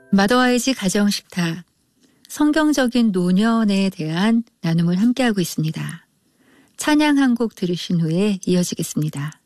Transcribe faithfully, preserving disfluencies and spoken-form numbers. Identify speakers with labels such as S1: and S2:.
S1: 마더와이즈 가정식탁, 성경적인 노년에 대한 나눔을 함께하고 있습니다. 찬양 한 곡 들으신 후에 이어지겠습니다.